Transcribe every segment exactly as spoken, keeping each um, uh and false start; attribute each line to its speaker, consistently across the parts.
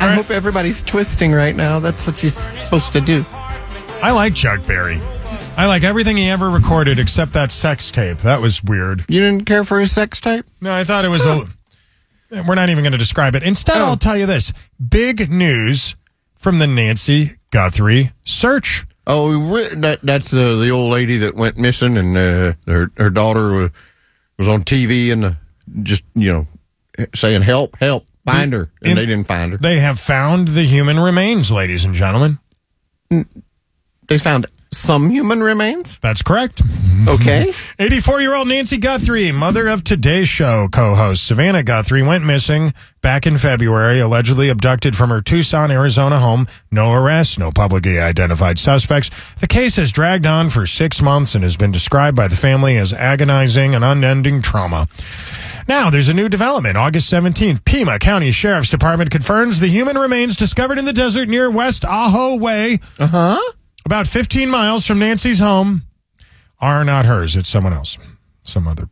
Speaker 1: I hope everybody's twisting right now. That's what she's supposed to do.
Speaker 2: I like Chuck Berry. I like everything he ever recorded except that sex tape. That was weird.
Speaker 1: You didn't care for his sex tape?
Speaker 2: No, I thought it was huh. a... We're not even going to describe it. Instead, oh. I'll tell you this. Big news from the Nancy Guthrie search.
Speaker 1: Oh, that, that's uh, the old lady that went missing, and uh, her her daughter was on T V and uh, just, you know, saying, help, help, find her. And In, they didn't find her.
Speaker 2: They have found the human remains, ladies and gentlemen.
Speaker 1: They found some human remains?
Speaker 2: That's correct.
Speaker 1: Okay.
Speaker 2: eighty-four-year-old Nancy Guthrie, mother of Today's Show co-host Savannah Guthrie, went missing back in February, allegedly abducted from her Tucson, Arizona home. No arrests, no publicly identified suspects. The case has dragged on for six months and has been described by the family as agonizing and unending trauma. Now, there's a new development. August seventeenth, Pima County Sheriff's Department confirms the human remains discovered in the desert near West Ajo Way,
Speaker 1: uh-huh.
Speaker 2: about fifteen miles from Nancy's home, are not hers. It's someone else. Some other.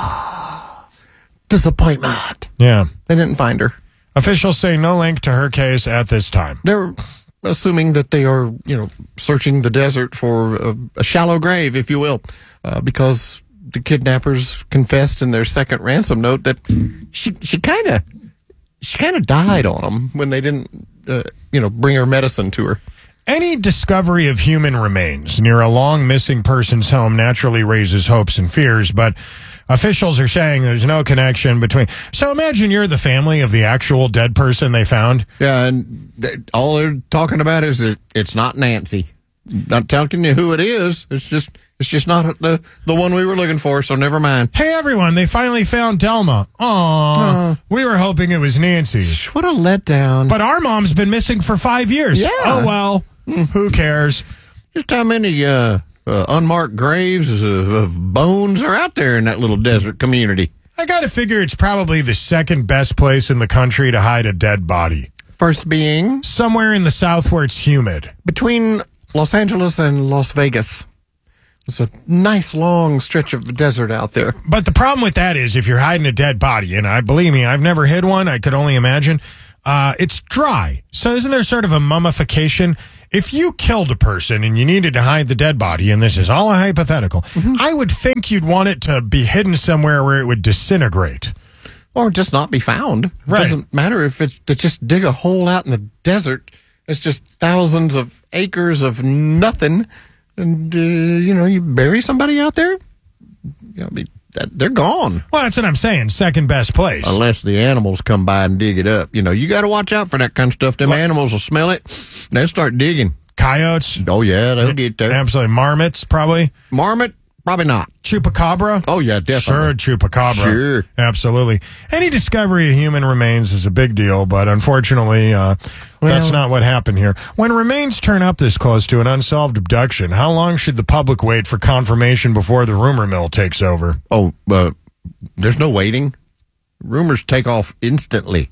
Speaker 1: Oh, disappointment.
Speaker 2: Yeah.
Speaker 1: They didn't find her.
Speaker 2: Officials say no link to her case at this time.
Speaker 1: They're assuming that they are, you know, searching the desert for a, a shallow grave, if you will, uh, because the kidnappers confessed in their second ransom note that she she kind of she kind of died on them when they didn't, uh, you know, bring her medicine to her.
Speaker 2: Any discovery of human remains near a long missing person's home naturally raises hopes and fears, but officials are saying there's no connection between. So imagine you're the family of the actual dead person they found.
Speaker 1: Yeah, and they, all they're talking about is that it's not Nancy. Not telling you who it is. It's just it's just not the the one we were looking for, so never mind.
Speaker 2: Hey, everyone, they finally found Delma. Aww. Uh, we were hoping it was Nancy.
Speaker 1: What a letdown.
Speaker 2: But our mom's been missing for five years.
Speaker 1: Yeah.
Speaker 2: Oh, well. Who cares?
Speaker 1: Just how many uh, uh, unmarked graves of, of bones are out there in that little desert community?
Speaker 2: I got to figure it's probably the second best place in the country to hide a dead body.
Speaker 1: First being?
Speaker 2: Somewhere in the South where it's humid.
Speaker 1: Between Los Angeles and Las Vegas. It's a nice long stretch of desert out there.
Speaker 2: But the problem with that is if you're hiding a dead body, and I believe me, I've never hid one. I could only imagine. Uh, it's dry. So isn't there sort of a mummification? If you killed a person and you needed to hide the dead body, and this is all a hypothetical, mm-hmm. I would think you'd want it to be hidden somewhere where it would disintegrate.
Speaker 1: Or just not be found. It
Speaker 2: right.
Speaker 1: doesn't matter if it's to just dig a hole out in the desert. It's just thousands of acres of nothing. And, uh, you know, you bury somebody out there, you know, they're gone.
Speaker 2: Well, that's what I'm saying. Second best place.
Speaker 1: Unless the animals come by and dig it up. You know, you got to watch out for that kind of stuff. Them what? Animals will smell it. They'll start digging.
Speaker 2: Coyotes?
Speaker 1: Oh, yeah, they'll get there.
Speaker 2: Absolutely. Marmots, probably?
Speaker 1: Marmot? Probably not.
Speaker 2: Chupacabra?
Speaker 1: Oh, yeah, definitely.
Speaker 2: Sure, chupacabra.
Speaker 1: Sure.
Speaker 2: Absolutely. Any discovery of human remains is a big deal, but unfortunately, uh, well, that's not what happened here. When remains turn up this close to an unsolved abduction, how long should the public wait for confirmation before the rumor mill takes over?
Speaker 1: Oh, uh, there's no waiting. Rumors take off instantly.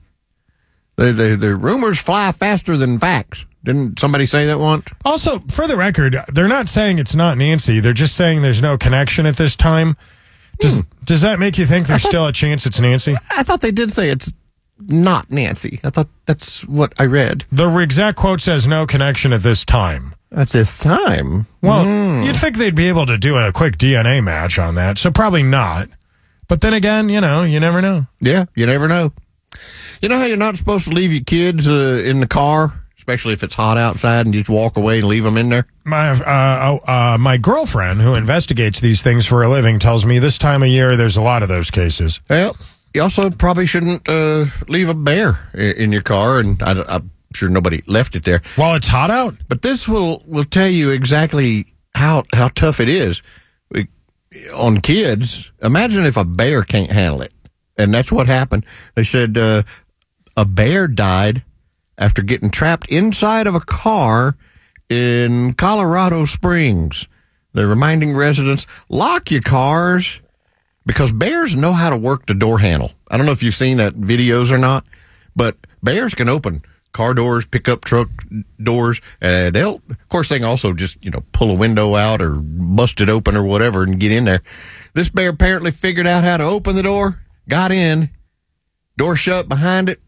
Speaker 1: The, the, the rumors fly faster than facts. Didn't somebody say that once?
Speaker 2: Also, for the record, they're not saying it's not Nancy. They're just saying there's no connection at this time. Does hmm. does that make you think there's thought, still a chance it's Nancy?
Speaker 1: I thought they did say it's not Nancy. I thought that's what I read.
Speaker 2: The exact quote says no connection at this time.
Speaker 1: At this time?
Speaker 2: Well,
Speaker 1: mm.
Speaker 2: you'd think they'd be able to do a quick D N A match on that, so probably not. But then again, you know, you never know.
Speaker 1: Yeah, you never know. You know how you're not supposed to leave your kids uh, in the car? Especially if it's hot outside and you just walk away and leave them in there?
Speaker 2: My uh, uh, my girlfriend, who investigates these things for a living, tells me this time of year there's a lot of those cases.
Speaker 1: Well, you also probably shouldn't uh, leave a bear in your car, and I, I'm sure nobody left it there.
Speaker 2: While it's hot out?
Speaker 1: But this will, will tell you exactly how, how tough it is on kids. Imagine if a bear can't handle it. And that's what happened. They said uh, a bear died after getting trapped inside of a car in Colorado Springs. They're reminding residents, lock your cars, because bears know how to work the door handle. I don't know if you've seen that videos or not, but bears can open car doors, pickup truck doors. Uh, they'll, of course, they can also just, you know, pull a window out or bust it open or whatever and get in there. This bear apparently figured out how to open the door, got in, door shut behind it,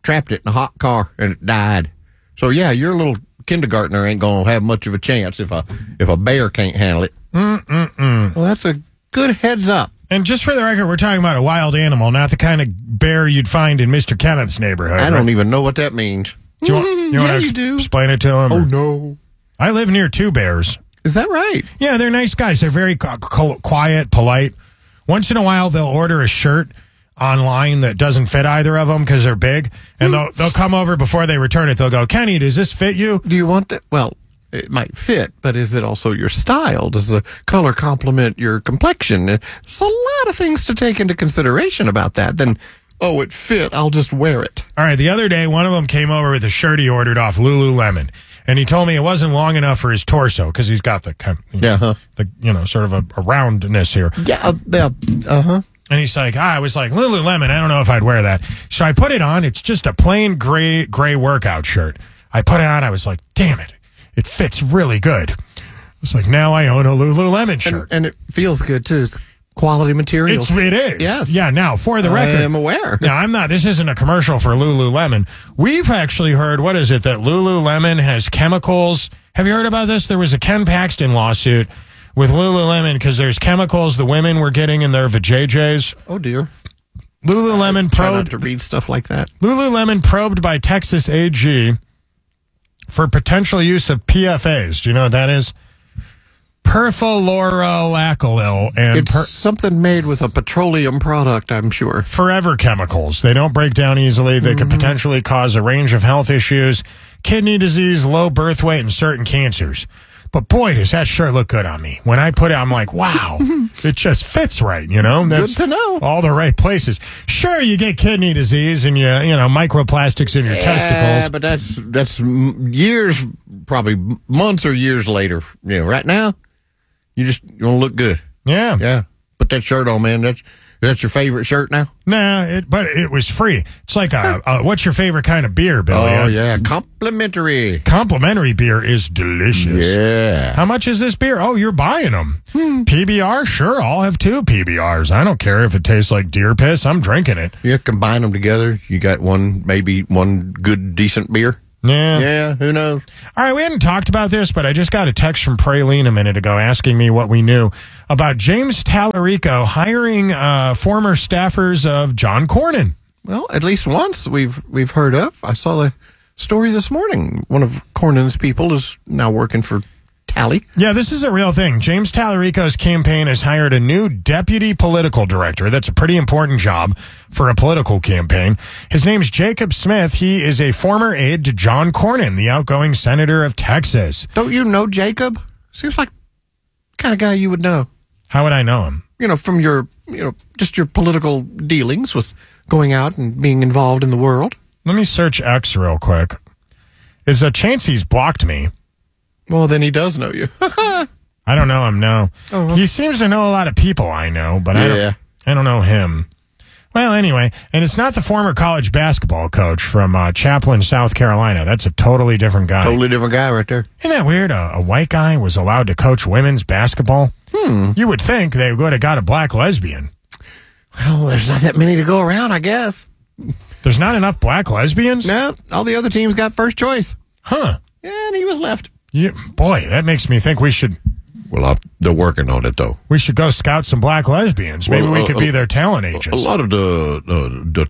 Speaker 1: trapped it in a hot car and it died. So yeah, your little kindergartner ain't gonna have much of a chance if a if a bear can't handle it.
Speaker 2: Mm-mm-mm.
Speaker 1: Well, that's a good heads up.
Speaker 2: And just for the record, we're talking about a wild animal, not the kind of bear you'd find in Mister Kenneth's neighborhood.
Speaker 1: I
Speaker 2: right?
Speaker 1: don't even know what that means.
Speaker 2: Do you want, you
Speaker 1: yeah,
Speaker 2: want to
Speaker 1: you
Speaker 2: ex-
Speaker 1: do.
Speaker 2: explain it to him?
Speaker 1: Oh
Speaker 2: or-
Speaker 1: no,
Speaker 2: I live near two bears.
Speaker 1: is that right?
Speaker 2: Yeah, they're nice guys. They're very cu- cu- quiet, polite. Once in a while, they'll order a shirt online that doesn't fit either of them because they're big, and they'll they'll come over before they return it. They'll go, Kenny, does this fit you?
Speaker 1: Do you want that? Well, it might fit, but is it also your style? Does the color complement your complexion? There's a lot of things to take into consideration about that. Then, oh, it fit. I'll just wear it.
Speaker 2: All right, the other day, one of them came over with a shirt he ordered off Lululemon, and he told me it wasn't long enough for his torso because he's got the, kind of, you know,
Speaker 1: Yeah, huh?
Speaker 2: the you know, sort of a, a roundness here.
Speaker 1: Yeah, uh, yeah, uh-huh.
Speaker 2: And he's like, ah, I was like, Lululemon, I don't know if I'd wear that. So I put it on. It's just a plain gray gray workout shirt. I put it on. I was like, damn it. It fits really good. It's like, now I own a Lululemon shirt.
Speaker 1: And, and it feels good, too. It's quality materials.
Speaker 2: It's, it is.
Speaker 1: Yes.
Speaker 2: Yeah, now, for the
Speaker 1: I
Speaker 2: record.
Speaker 1: am aware.
Speaker 2: Now, I'm not, this isn't a commercial for Lululemon. We've actually heard, what is it, that Lululemon has chemicals. Have you heard about this? There was a Ken Paxton lawsuit with Lululemon because there's chemicals the women were getting in their vajayjays.
Speaker 1: Oh, dear.
Speaker 2: Lululemon
Speaker 1: Try not
Speaker 2: probed,
Speaker 1: to read stuff like that.
Speaker 2: Lululemon probed by Texas A G for potential use of P F As. Do you know what that is? Perfluoroalkyl and
Speaker 1: It's
Speaker 2: per-
Speaker 1: something made with a petroleum product, I'm sure.
Speaker 2: forever chemicals. They don't break down easily. They could potentially cause a range of health issues, kidney disease, low birth weight, and certain cancers. But boy, does that shirt look good on me. When I put it, I'm like, wow, it just fits right, you know? That's
Speaker 1: Good to know.
Speaker 2: all the right places. Sure, you get kidney disease and you, you know, microplastics in your
Speaker 1: Yeah,
Speaker 2: testicles.
Speaker 1: but that's that's m- years, probably months or years later. You know, right now, you just you want to look good.
Speaker 2: Yeah.
Speaker 1: Yeah, put that shirt on, man. That's that's your favorite shirt now.
Speaker 2: Nah, it, but it was free. It's like a, a what's your favorite kind of beer, Billy?
Speaker 1: Oh yeah, complimentary.
Speaker 2: Complimentary beer is delicious.
Speaker 1: Yeah.
Speaker 2: How much is this beer? Oh, you're buying them. P B R? Sure, I'll have two P B Rs. I don't care if it tastes like deer piss. I'm drinking it.
Speaker 1: You combine them together. You got one, maybe one good, decent beer.
Speaker 2: Yeah.
Speaker 1: Yeah, who knows?
Speaker 2: All right, we hadn't talked about this, but I just got a text from Praline a minute ago asking me what we knew about James Tallarico hiring uh, former staffers of John Cornyn.
Speaker 1: Well, at least once we've we've heard of. I saw the story this morning. One of Cornyn's people is now working for Tally.
Speaker 2: Yeah, this is a real thing. James Tallarico's campaign has hired a new deputy political director. That's a pretty important job for a political campaign. His name's Jacob Smith. He is a former aide to John Cornyn, the outgoing senator of Texas.
Speaker 1: Don't you know Jacob? Seems like the kind of guy you would know.
Speaker 2: How would I know him?
Speaker 1: You know, from your, you know, just your political dealings with going out and being involved in the world.
Speaker 2: Let me search X real quick. Is a chance he's blocked me.
Speaker 1: Well, then he does know you.
Speaker 2: I don't know him, no.
Speaker 1: Oh.
Speaker 2: He seems to know a lot of people I know, but I
Speaker 1: Yeah.
Speaker 2: don't I don't know him. Well, anyway, and it's not the former college basketball coach from uh, Chaplin, South Carolina. That's a totally different guy.
Speaker 1: Totally different guy right there.
Speaker 2: Isn't that weird? A, a white guy was allowed to coach women's basketball?
Speaker 1: Hmm.
Speaker 2: You would think they would have got a black lesbian.
Speaker 1: Well, there's not that many to go around, I guess.
Speaker 2: There's not enough black lesbians?
Speaker 1: No, all the other teams got first choice.
Speaker 2: Huh.
Speaker 1: And he was left.
Speaker 2: You, boy, that makes me think we should
Speaker 1: Well, I, they're working on it, though.
Speaker 2: we should go scout some black lesbians. Maybe
Speaker 1: Well,
Speaker 2: we
Speaker 1: uh,
Speaker 2: could
Speaker 1: uh,
Speaker 2: be their talent
Speaker 1: A
Speaker 2: agents.
Speaker 1: lot of the uh, the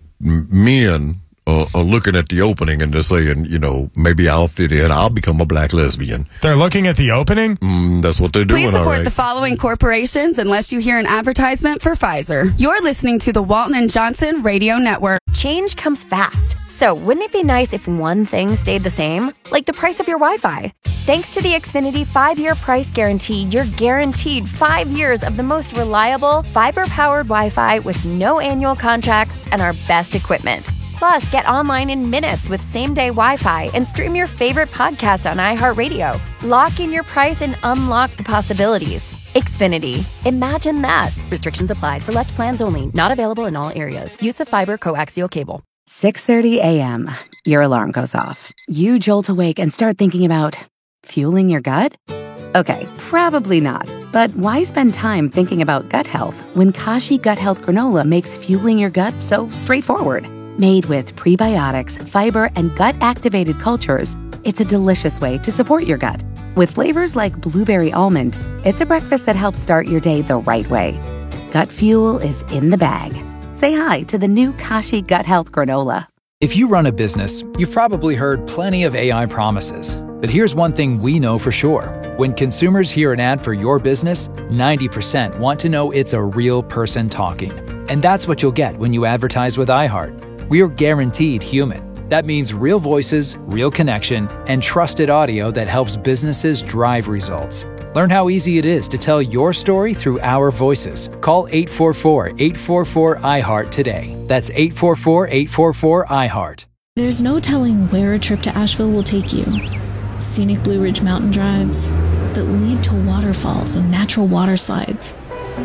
Speaker 1: men uh, are looking at the opening and they're saying, you know, maybe I'll fit in. I'll become a black lesbian.
Speaker 2: They're looking at the opening?
Speaker 1: Mm, that's what they're doing.
Speaker 3: Please
Speaker 1: all
Speaker 3: support
Speaker 1: right.
Speaker 3: the following corporations unless you hear an advertisement for Pfizer. You're listening to the Walton and Johnson Radio Network.
Speaker 4: Change comes fast. So wouldn't it be nice if one thing stayed the same? Like the price of your Wi-Fi. Thanks to the Xfinity five-year price guarantee, you're guaranteed five years of the most reliable, fiber-powered Wi-Fi with no annual contracts and our best equipment. Plus, get online in minutes with same-day Wi-Fi and stream your favorite podcast on iHeartRadio. Lock in your price and unlock the possibilities. Xfinity. Imagine that.
Speaker 5: Restrictions apply. Select plans only. Not available in all areas. Use of fiber coaxial cable.
Speaker 6: six thirty a.m. Your alarm goes off. You jolt awake and start thinking about fueling your gut? Okay, probably not. But why spend time thinking about gut health when Kashi Gut Health Granola makes fueling your gut so straightforward? Made with prebiotics, fiber, and gut-activated cultures, it's a delicious way to support your gut. With flavors like blueberry almond, it's a breakfast that helps start your day the right way. Gut Fuel is in the bag. Say hi to the new Kashi Gut Health Granola.
Speaker 7: If you run a business, you've probably heard plenty of A I promises. But here's one thing we know for sure. When consumers hear an ad for your business, ninety percent want to know it's a real person talking. And that's what you'll get when you advertise with iHeart. We're guaranteed human. That means real voices, real connection, and trusted audio that helps businesses drive results. Learn how easy it is to tell your story through our voices. Call eight four four, eight four four, I heart today. That's eight four four, eight four four, I heart.
Speaker 8: There's no telling where a trip to Asheville will take you. Scenic Blue Ridge mountain drives that lead to waterfalls and natural water slides.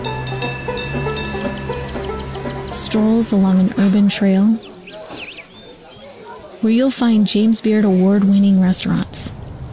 Speaker 8: Strolls along an urban trail where you'll find James Beard award-winning restaurants.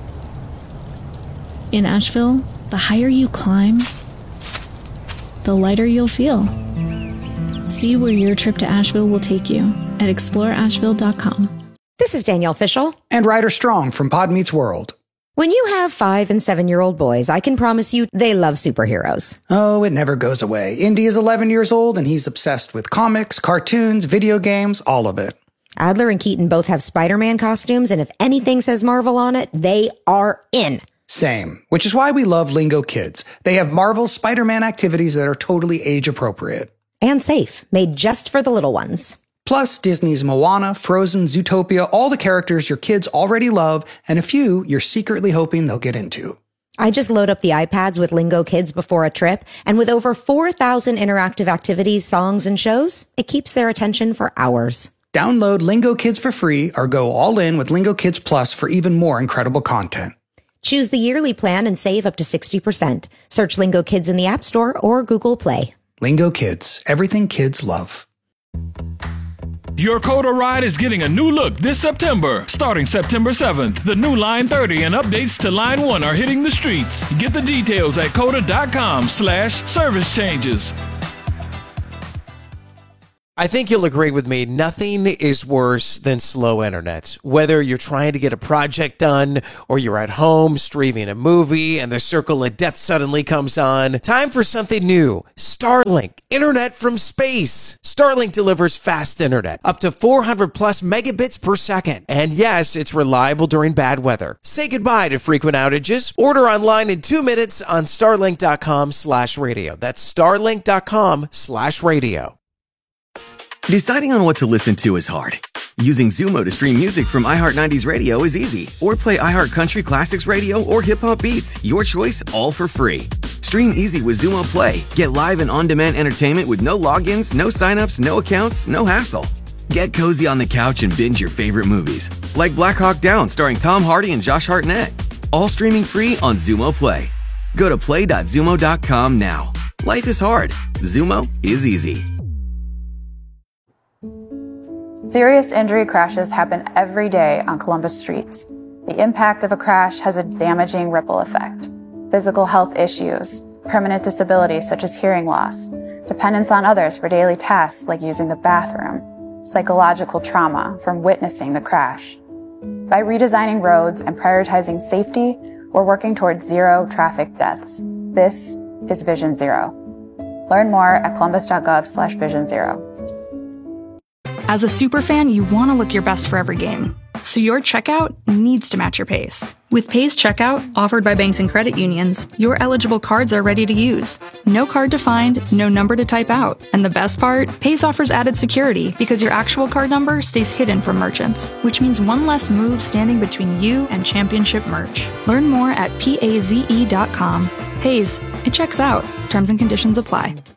Speaker 8: In Asheville, the higher you climb, the lighter you'll feel. See where your trip to Asheville will take you at explore asheville dot com.
Speaker 9: This is Danielle Fishel.
Speaker 10: And Ryder Strong from Pod Meets World.
Speaker 9: When you have five and seven-year-old boys, I can promise you they love superheroes.
Speaker 10: Oh, it never goes away. Indy is eleven years old, and he's obsessed with comics, cartoons, video games, all of it.
Speaker 9: Adler and Keaton both have Spider-Man costumes, and if anything says Marvel on it, they are in.
Speaker 10: Same, which is why we love Lingo Kids. They have Marvel's Spider-Man activities that are totally age-appropriate.
Speaker 9: And safe, made just for the little ones.
Speaker 10: Plus, Disney's Moana, Frozen, Zootopia, all the characters your kids already love, and a few you're secretly hoping they'll get into.
Speaker 9: I just load up the iPads with Lingo Kids before a trip, and with over four thousand interactive activities, songs, and shows, it keeps their attention for hours.
Speaker 10: Download Lingo Kids for free or go all in with Lingo Kids Plus for even more incredible content.
Speaker 9: Choose the yearly plan and save up to sixty percent. Search Lingo Kids in the App Store or Google Play.
Speaker 10: Lingo Kids, everything kids love.
Speaker 11: Your Coda ride is getting a new look this September. Starting September seventh, the new Line thirty and updates to Line one are hitting the streets. Get the details at coda.com slash service changes.
Speaker 12: I think you'll agree with me, nothing is worse than slow internet. Whether you're trying to get a project done or you're at home streaming a movie and the circle of death suddenly comes on, time for something new. Starlink, internet from space. Starlink delivers fast internet, up to four hundred plus megabits per second. And yes, it's reliable during bad weather. Say goodbye to frequent outages. Order online in two minutes on starlink.com slash radio. That's starlink.com slash radio.
Speaker 13: Deciding on what to listen to is hard. Using Zumo to stream music from iHeart nineties Radio is easy. Or play iHeart Country Classics Radio or Hip Hop Beats. Your choice, all for free. Stream easy with Zumo Play. Get live and on-demand entertainment with no logins, no signups, no accounts, no hassle. Get cozy on the couch and binge your favorite movies. Like Black Hawk Down starring Tom Hardy and Josh Hartnett. All streaming free on Zumo Play. Go to play dot zumo dot com now. Life is hard. Zumo is easy.
Speaker 14: Serious injury crashes happen every day on Columbus streets. The impact of a crash has a damaging ripple effect. Physical health issues, permanent disabilities such as hearing loss, dependence on others for daily tasks like using the bathroom, psychological trauma from witnessing the crash. By redesigning roads and prioritizing safety, we're working towards zero traffic deaths. This is Vision Zero. Learn more at columbus.gov slash vision zero.
Speaker 15: As a superfan, you want to look your best for every game. So your checkout needs to match your pace. With Pace Checkout, offered by banks and credit unions, your eligible cards are ready to use. No card to find, no number to type out. And the best part, Pace offers added security because your actual card number stays hidden from merchants, which means one less move standing between you and championship merch. Learn more at paze dot com. Paze, it checks out. Terms and conditions apply.